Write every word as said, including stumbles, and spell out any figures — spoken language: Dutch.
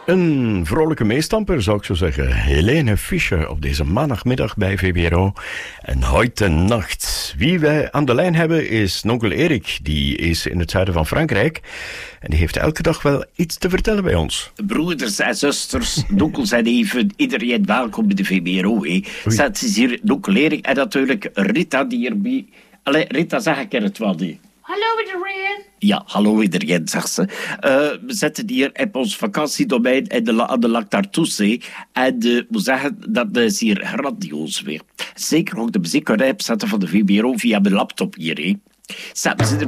Een vrolijke meestamper, zou ik zo zeggen. Helene Fischer op deze maandagmiddag bij V B R O. En heute nacht. Wie wij aan de lijn hebben is nonkel Erik. Die is in het zuiden van Frankrijk. En die heeft elke dag wel iets te vertellen bij ons. Broeders en zusters, nonkels en even, iedereen welkom bij de V B R O. Het is hier nonkel Erik en natuurlijk Rita die hierbij... Allee, Rita, zeg ik er het wel niet. Hallo iedereen. Ja, hallo iedereen, zegt ze. Uh, we zitten hier op ons vakantiedomein in de, aan de Lac d'Artois. En uh, we zeggen, dat is hier grandioos weer. Zeker ook de muziek kunnen opzetten van de V B R O via mijn laptop hier. Hè. Zet, we zitten